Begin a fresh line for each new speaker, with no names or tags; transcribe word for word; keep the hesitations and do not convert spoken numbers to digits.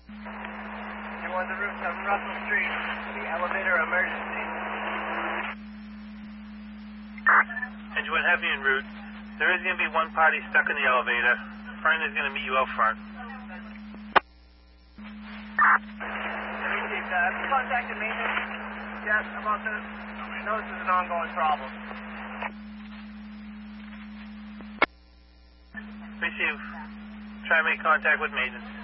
You want the route seven Russell Street, the elevator emergency.
Engine one heavy en route. There is going to be one party stuck in the elevator. A friend is going to meet you out front.
Received, uh, have you contacted maintenance yet about this? I know this is an ongoing problem.
Receive. Try and make contact with maintenance.